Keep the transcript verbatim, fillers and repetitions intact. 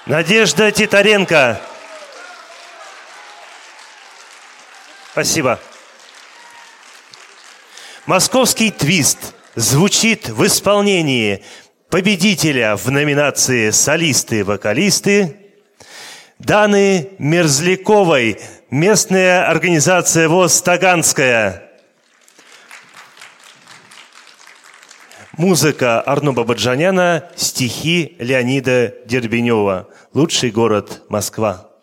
Надежда Титаренко. Спасибо. Московский твист звучит в исполнении победителя в номинации «Солисты-вокалисты» Даны Мерзляковой, местная организация ВОС «Таганская». Музыка Арно Бабаджаняна, стихи Леонида Дербенева. «Лучший город Москва».